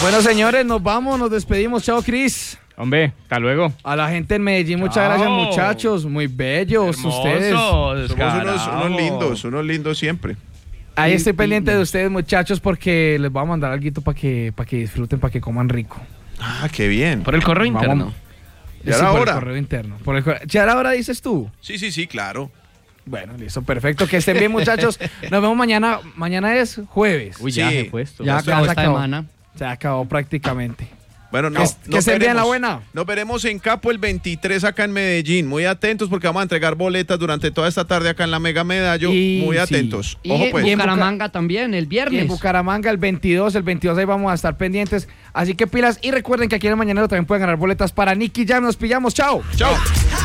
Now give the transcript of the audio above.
Bueno, señores, nos vamos, nos despedimos. Chao, Cris. Hombre, hasta luego. A la gente en Medellín, muchas gracias, muchachos. Muy bellos ustedes. Somos unos lindos siempre. Ahí estoy pendiente de ustedes, muchachos, porque les voy a mandar algo para que disfruten, para que coman rico. Ah, qué bien. Por el correo interno. ¿Ya Sí, era por hora? el correo interno. ¿Ya era hora, dices tú? Sí, claro. Bueno, listo, perfecto. Que estén bien, muchachos. Nos vemos mañana. Mañana es jueves. Uy, ya Sí. he puesto. Ya acabó se esta acabó. semana. Se acabó prácticamente. Bueno, que se envíen la buena. Nos veremos en Capo el 23 acá en Medellín. Muy atentos porque vamos a entregar boletas durante toda esta tarde acá en la Mega Medallo. Y Muy sí. atentos. Y Ojo pues. en Bucaramanga también, el Y viernes. en Bucaramanga el 22 ahí vamos a estar pendientes. Así que pilas y recuerden que aquí en el Mañanero también pueden ganar boletas para Nicky Jam. Nos pillamos, chao. Chao.